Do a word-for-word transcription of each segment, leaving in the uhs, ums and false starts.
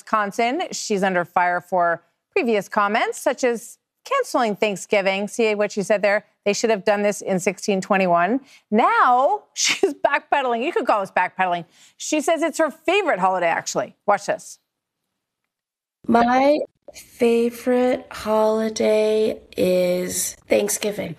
Wisconsin. She's under fire for previous comments, such as canceling Thanksgiving. See what she said there? They should have done this in sixteen twenty-one. Now she's backpedaling. You could call this backpedaling. She says it's her favorite holiday, actually. Watch this. My favorite holiday is Thanksgiving.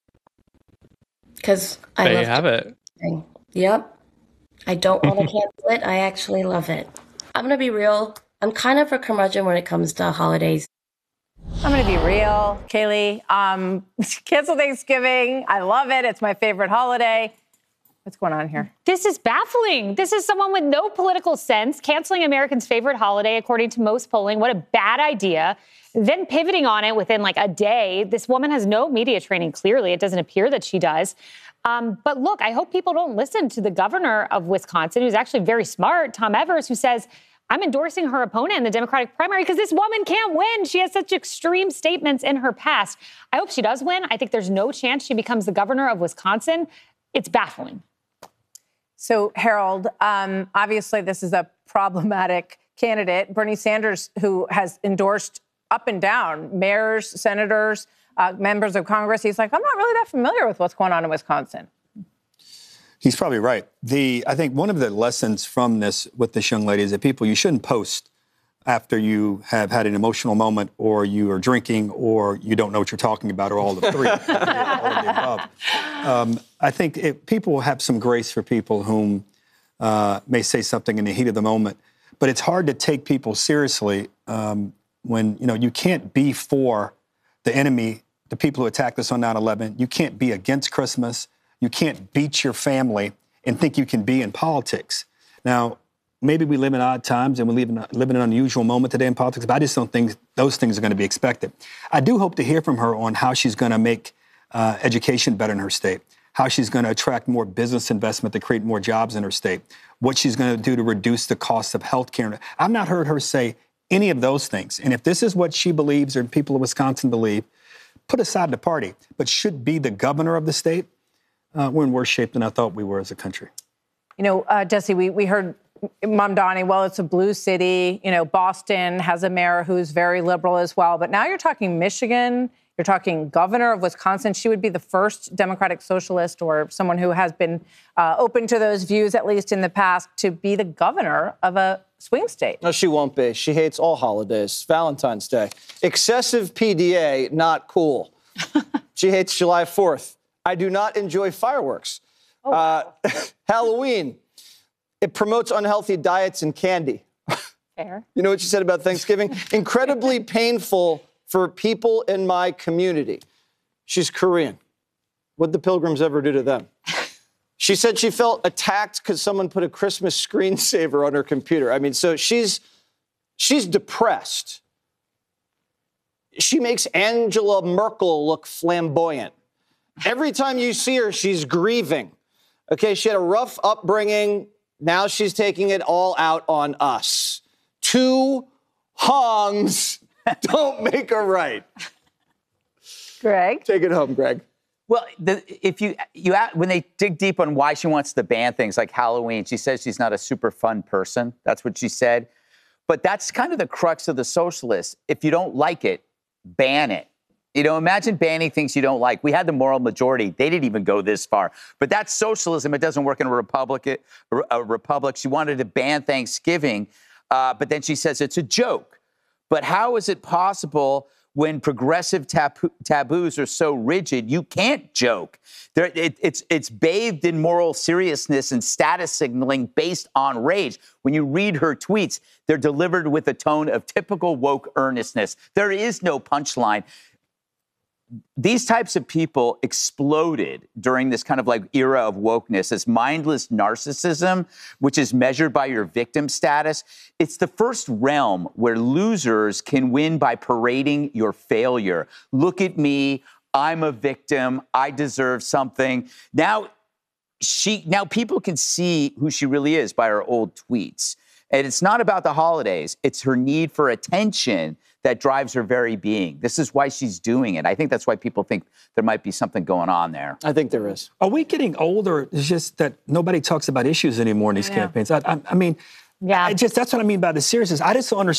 Because I there love you have it. Yep. I don't want to cancel it. I actually love it. I'm going to be real. I'm kind of a curmudgeon when it comes to holidays. I'm going to be real, Kayleigh. Um, cancel Thanksgiving. I love it. It's my favorite holiday. What's going on here? This is baffling. This is someone with no political sense canceling Americans' favorite holiday, according to most polling. What a bad idea. Then pivoting on it within like a day. This woman has no media training, clearly. It doesn't appear that she does. Um, but look, I hope people don't listen to the governor of Wisconsin, who's actually very smart, Tom Evers, who says, I'm endorsing her opponent in the Democratic primary because this woman can't win. She has such extreme statements in her past. I hope she does win. I think there's no chance she becomes the governor of Wisconsin. It's baffling. So, Harold, um, obviously this is a problematic candidate. Bernie Sanders, who has endorsed up and down mayors, senators, uh, members of Congress. He's like, I'm not really that familiar with what's going on in Wisconsin. He's probably right. The I think one of the lessons from this with this young lady is that people, you shouldn't post after you have had an emotional moment or you are drinking or you don't know what you're talking about or all the three, all of the above. Um, I think it, people will have some grace for people whom uh, may say something in the heat of the moment. But it's hard to take people seriously um, when, you know, you can't be for the enemy, the people who attacked us on nine eleven. You can't be against Christmas. You can't beat your family and think you can be in politics. Now, maybe we live in odd times and we live in, live in an unusual moment today in politics, but I just don't think those things are going to be expected. I do hope to hear from her on how she's going to make uh, education better in her state, how she's going to attract more business investment to create more jobs in her state, what she's going to do to reduce the cost of health care. I've not heard her say any of those things. And if this is what she believes or people of Wisconsin believe, put aside the party, but should be the governor of the state, uh, we're in worse shape than I thought we were as a country. You know, uh, Jesse, we, we heard Mamdani, well, it's a blue city. You know, Boston has a mayor who's very liberal as well. But now you're talking Michigan. You're talking governor of Wisconsin. She would be the first Democratic socialist or someone who has been uh, open to those views, at least in the past, to be the governor of a swing state. No, she won't be. She hates all holidays. Valentine's Day. Excessive P D A, not cool. She hates July fourth. I do not enjoy fireworks. Oh, wow. uh, Halloween. It promotes unhealthy diets and candy. Fair. You know what she said about Thanksgiving? Incredibly painful for people in my community. She's Korean. What'd the Pilgrims ever do to them? She said she felt attacked because someone put a Christmas screensaver on her computer. I mean, so she's she's depressed. She makes Angela Merkel look flamboyant. Every time you see her, she's grieving. Okay, she had a rough upbringing. Now she's taking it all out on us. Two hongs don't make a right. Greg? Take it home, Greg. Well, the, if you, you when they dig deep on why she wants to ban things like Halloween, she says she's not a super fun person. That's what she said. But that's kind of the crux of the socialists. If you don't like it, ban it. You know, imagine banning things you don't like. We had the moral majority. They didn't even go this far. But that's socialism. It doesn't work in a republic. A republic. She wanted to ban Thanksgiving, uh, but then she says it's a joke. But how is it possible when progressive taboo, taboos are so rigid, you can't joke? There, it, it's, it's bathed in moral seriousness and status signaling based on rage. When you read her tweets, they're delivered with a tone of typical woke earnestness. There is no punchline. These types of people exploded during this kind of like era of wokeness as mindless narcissism, which is measured by your victim status. It's the first realm where losers can win by parading your failure. Look at me. I'm a victim. I deserve something. Now, she, now people can see who she really is by her old tweets. And it's not about the holidays. It's her need for attention that drives her very being. This is why she's doing it. I think that's why people think there might be something going on there. I think there is. Are we getting older? It's just that nobody talks about issues anymore in these Yeah. campaigns. I, I, I mean, Yeah. I just that's what I mean by the seriousness. I just don't understand.